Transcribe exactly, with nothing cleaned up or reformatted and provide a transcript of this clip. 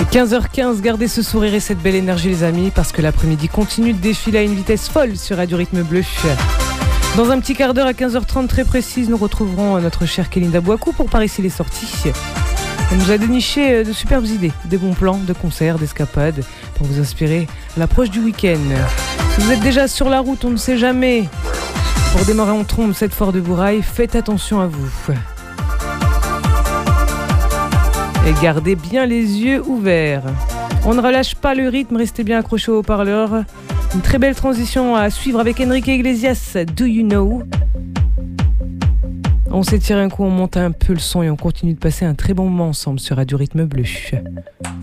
quinze heures quinze, gardez ce sourire et cette belle énergie les amis, parce que l'après-midi continue de défiler à une vitesse folle sur Radio Rythme Bleu. Dans un petit quart d'heure à quinze heures trente très précise, nous retrouverons notre chère Kélinda Bouakou pour Par ici les sorties. Elle nous a déniché de superbes idées, des bons plans de concerts, d'escapades, pour vous inspirer à l'approche du week-end. Si vous êtes déjà sur la route, on ne sait jamais. Pour démarrer en trombe cette foire de Bourail, faites attention à vous. Et gardez bien les yeux ouverts. On ne relâche pas le rythme, restez bien accrochés au haut-parleur. Une très belle transition à suivre avec Enrique Iglesias, Do You Know? On s'étire un coup, on monte un peu le son et on continue de passer un très bon moment ensemble sur Radio Rythme Bleu.